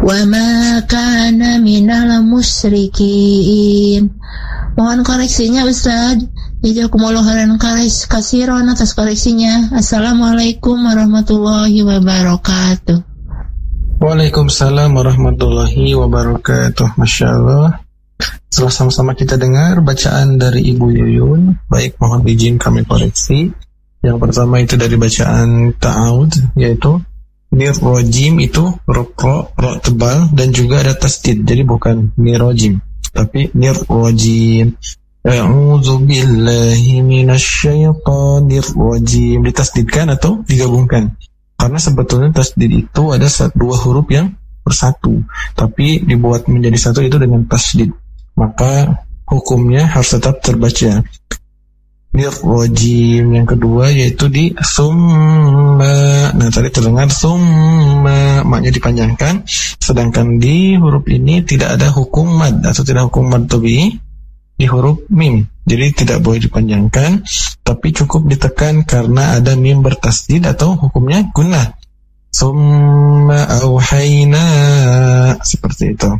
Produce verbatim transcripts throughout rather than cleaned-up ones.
wa ma kana minal musyrikin. Mohon koreksinya Ustaz. Jazakumullahu khairan katsiran atas koreksinya. Assalamualaikum warahmatullahi wabarakatuh. Waalaikumsalam warahmatullahi wabarakatuh. Masya Allah. Setelah sama-sama kita dengar bacaan dari Ibu Yuyun, baik mohon izin kami koreksi. Yang pertama itu dari bacaan ta'awud, yaitu nirrojim itu huruf ro, ro tebal, dan juga ada tasdid, jadi bukan nirrojim tapi nirrojim. A'udzu billahi minasyaitonir rajim. Ditasdidkan atau digabungkan? Karena sebetulnya tasdid itu ada dua huruf yang bersatu, tapi dibuat menjadi satu itu dengan tasdid. Maka hukumnya harus tetap terbaca nirrajim. Yang kedua yaitu di summa. Nah tadi terdengar summa, maknya dipanjangkan, sedangkan di huruf ini tidak ada hukum mad atau tidak hukum mad tabi'i di huruf mim, jadi tidak boleh dipanjangkan, tapi cukup ditekan karena ada mim bertasdid atau hukumnya gunnah. Summa auhayna, seperti itu.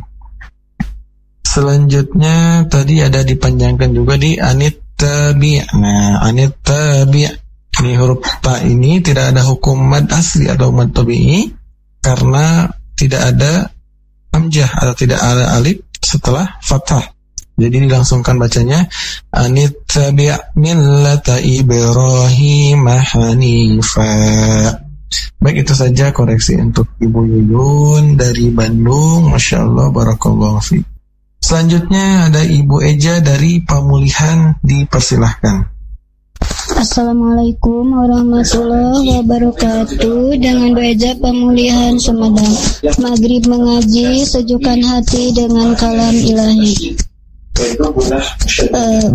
Selanjutnya tadi ada dipanjangkan juga di anit tabi'. Nah, anit tabi', di huruf ta ini tidak ada hukum mad asli atau mad tabi'i karena tidak ada hamzah atau tidak ada alif setelah fathah. Jadi dilangsungkan bacanya anittabi' millata Ibrahim hanifa. Baik, itu saja koreksi untuk Ibu Yuyun dari Bandung. Masya Allah, barakallahu fiik. Selanjutnya ada Ibu Eja dari Pamulihan, dipersilahkan. Assalamualaikum warahmatullahi wabarakatuh. Dengan Bu Eja Pamulihan Sumedang. Maghrib mengaji, sejukkan hati dengan kalam ilahi. Uh,